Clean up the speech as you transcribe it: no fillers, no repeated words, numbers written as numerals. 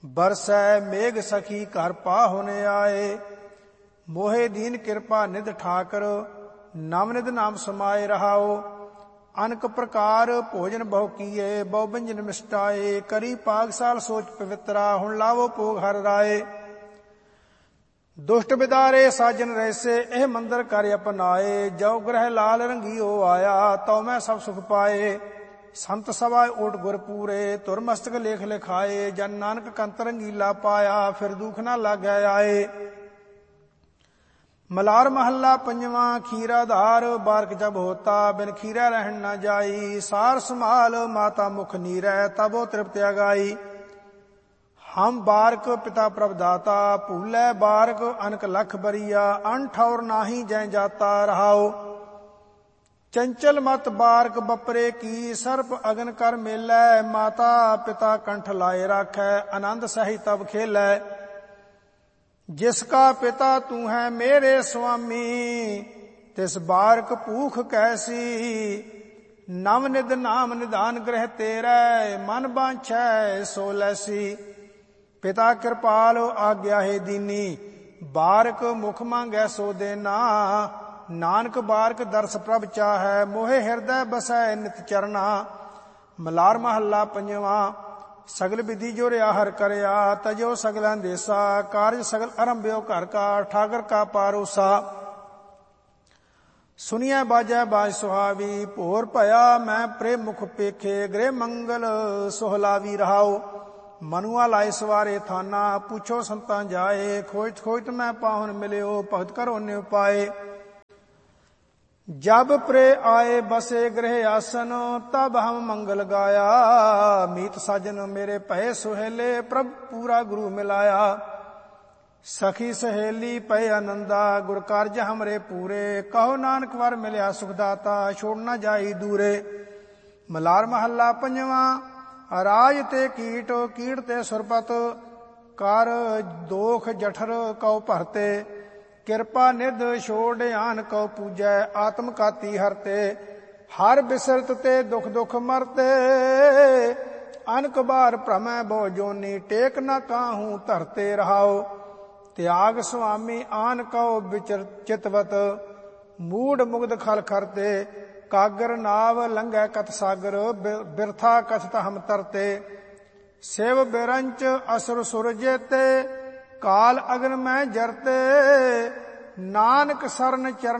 ਬਰਸੈ ਮੇਘ ਸਖੀ ਘਰ ਪਾਹੁਨ ਆਏ। ਮੋਹਿ ਦੀਨ ਕਿਰਪਾ ਨਿਧ ਠਾਕਰ, ਨਵ ਨਿਧ ਨਾਮ ਸਮਾਏ ਰਹਾਓ। ਅਨਕ ਪ੍ਰਕਾਰ ਭੋਜਨ ਬਹੁ ਕੀਏ, ਬਹੁ ਬੰਜਨ ਮਿਸ਼ਟਾਏ। ਕਰੀ ਪਾਗਸਾਲ ਸੋਚ ਪਵਿੱਤਰਾ, ਹੁਣ ਲਾਵੋ ਭੋਗ ਹਰ ਰਾਏ। ਦੁਸ਼ਟ ਬਿਦਾਰੇ ਸਾਜਨ ਰਹਿਸੇ, ਇਹ ਮੰਦਰ ਕਰ ਅਪਨਾਏ। ਜੋ ਗ੍ਰਹਿ ਲਾਲ ਰੰਗੀਓ ਆਇਆ, ਤਉ ਮੈਂ ਸਭ ਸੁਖ ਪਾਏ। ਸੰਤ ਸਭਾ ਓਟ ਗੁਰ ਪੂਰੇ, ਤੁਰ ਮਸਤਕ ਲੇਖ ਲਿਖਾਏ। ਜਨ ਨਾਨਕ ਕੰਤ ਰੰਗੀਲਾ ਪਾਇਆ, ਫਿਰ ਦੁਖ ਨਾ ਲਾਗੈ ਆਏ। ਮਲਾਰ ਮਹੱਲਾ ਪੰਜਵਾਂ। ਖੀਰਾ ਧਾਰ ਬਾਰਕ ਜਬ ਹੋਤਾ, ਬਿਨ ਖੀਰਾ ਰਹਿਣ ਨਾ ਜਾਈ। ਸਾਰ ਸੰਭਾਲ ਮਾਤਾ ਮੁਖ ਨੀਰੈ, ਤਬੋ ਤ੍ਰਿਪਤ ਅਗਾਈ। ਹਮ ਬਾਰਕ ਪਿਤਾ ਪ੍ਰਭ ਦਾਤਾ, ਭੂਲੇ ਬਾਰਕ ਅਨਕ ਲਖ ਬਰੀਆ। ਅਨ ਠੌਰ ਨਾਹੀ ਜੈ ਜਾਤਾ ਰਹਾਓ। ਚੰਚਲ ਮਤ ਬਾਰਕ ਬਪਰੇ ਕੀ, ਸਰਪ ਅਗਨ ਕਰ ਮੇਲੈ। ਮਾਤਾ ਪਿਤਾ ਕੰਠ ਲਾਏ ਰਾਖੈ, ਆਨੰਦ ਸਹੀ ਤਬ ਖੇਲੈ। ਜਿਸਕਾ ਪਿਤਾ ਤੂੰ ਹੈ ਮੇਰੇ ਸੁਆਮੀ, ਤਿਸ ਬਾਰਕ ਭੂਖ ਕੈਸੀ। ਨਵ ਨਿਧ ਨਾਮ ਨਿਧਾਨ ਗ੍ਰਹਿ ਤੇਰੈ, ਮਨ ਬਾਂਛੈ ਸੋ ਲੈਸੀ। ਪਿਤਾ ਕਿਰਪਾਲ ਆਗਿਆ ਹੈ ਦੀਨੀ, ਬਾਰਕ ਮੁਖ ਮੰਗੈ ਸੋ ਦੇਨਾ। ਨਾਨਕ ਬਾਰਕ ਦਰਸ ਪ੍ਰਭ ਚਾਹੈ, ਮੋਹਿ ਹਿਰਦੈ ਬਸੈ ਨਿਤ ਚਰਨਾ। ਮਲਾਰ ਮਹੱਲਾ ਪੰਜਵਾਂ। ਸਗਲ ਵਿਧੀ ਜੋ ਰਿਆ ਹਰ ਕਰਿਆ, ਤਜੋ ਸਗਲਾਂ ਦੇਸਾ। ਕਾਰਜ ਸਗਲ ਅਰੰਭਿਓ ਘਰ ਕਾ, ਠਾਕਰ ਕਾ ਪਾਰੋਸਾ। ਸੁਨੀਐ ਬਾਜੈ ਬਾਜ ਸੁਹਾਵੀ, ਭੋਰ ਭਇਆ ਮੈਂ ਪ੍ਰੇਮ ਮੁਖ ਪੇਖੇ। ਗ੍ਰਹਿ ਮੰਗਲ ਸੁਹਲਾਵੀ ਰਹਾਓ। ਮਨੁਆ ਲਾਏ ਸਵਾਰੇ ਥਾਨਾ, ਪੁੱਛੋ ਸੰਤਾਂ ਜਾਏ। ਖੋਜਤ ਖੋਜਤ ਮੈਂ ਪਾਹੁਨ ਮਿਲਿਓ, ਭਗਤ ਕਰੋ ਨਿਉ ਪਾਏ। ਜਬ ਪ੍ਰੇ ਆਏ ਬਸੇ ਗ੍ਰਹਿ ਆਸਨ, ਤਬ ਹਮ ਮੰਗਲ ਗਾਇਆ। ਮੀਤ ਸਾਜਨ ਮੇਰੇ ਭਏ ਸੁਹੇਲੇ, ਪ੍ਰਭ ਪੂਰਾ ਗੁਰੂ ਮਿਲਾਇਆ। ਸਖੀ ਸਹੇਲੀ ਪਏ ਆਨੰਦਾ, ਗੁਰ ਕਾਰਜ ਹਮਰੇ ਪੂਰੇ। ਕਹੋ ਨਾਨਕ ਵਰ ਮਿਲਿਆ ਸੁਖਦਾਤਾ, ਛੋੜ ਨਾ ਜਾਈ ਦੂਰੇ। ਮਲਾਰ ਮਹੱਲਾ ਪੰਜਵਾਂ। ਰਾਜ ਤੇ ਕੀਟ, ਕੀਟ ਤੇ ਸੁਰਪਤ। ਕਰ ਦੋਖ ਜਠਰ ਕਉ ਭਰਤੇ। ਕਿਰਪਾ ਨਿਧ ਛੋੜ ਆਨ ਕਉ ਪੂਜੈ, ਆਤਮ ਕਾਤੀ ਹਰਤੇ। ਹਰ ਬਿਸਰਤ ਤੇ ਦੁਖ ਦੁਖ ਮਰਤੇ। ਅਨਕ ਬਾਰ ਭ੍ਰਮੈ ਬਹੁ ਜੋਨੀ, ਟੇਕ ਨਾ ਕਾਹੂ ਧਰਤੇ ਰਹਾਓ। ਤਿਆਗ ਸੁਆਮੀ ਆਨ ਕਉ ਵਿਚਰ ਚਿਤਵਤ, ਮੂੜ ਮੁਗਧ ਖਲ ਖਰਤੇ। ਕਾਗਰ ਨਾਵ ਲੰਘੈ ਕਤ ਸਾਗਰ, ਬਿਰਥਾ ਕਥਤ ਹਮ ਤਰਤੇ। ਸਿਵ ਬਿਰੰਚ ਅਸੁਰ ਸੁਰ ਜੇਤੇ, ਕਾਲ ਅਗਨ ਮੈਂ ਜਰਤੇ। ਨਾਨਕ ਸਰਨ ਚਰਨ